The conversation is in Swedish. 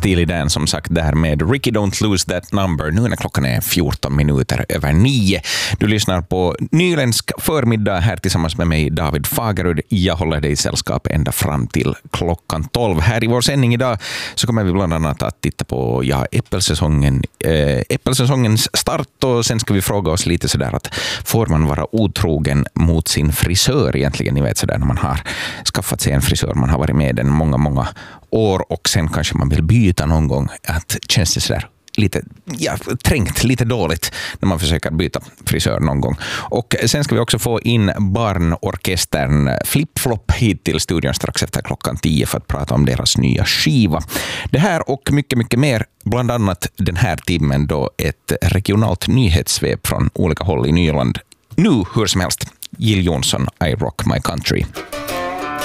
Steely Dan som sagt där med Ricky Don't Lose That Number. Nu när klockan är 14 minuter över 9. Du lyssnar på Nyländsk förmiddag här tillsammans med mig David Fagerud. Jag håller dig i sällskap ända fram till klockan 12. Här i vår sändning idag så kommer vi bland annat att titta på äppelsäsongens start, och sen ska vi fråga oss lite sådär att får man vara otrogen mot sin frisör egentligen? Ni vet sådär när man har skaffat sig en frisör, man har varit med den många år och sen kanske man vill byta någon gång, att känns det sådär lite trängt, lite dåligt när man försöker byta frisör någon gång. Och sen ska vi också få in barnorkestern Flip-Flop hit till studion strax efter klockan 10 för att prata om deras nya skiva. Det här och mycket mer, bland annat den här timmen då ett regionalt nyhetssvep från olika håll i Nyland. Nu, hur som helst, Jill Johnson, I Rock My Country.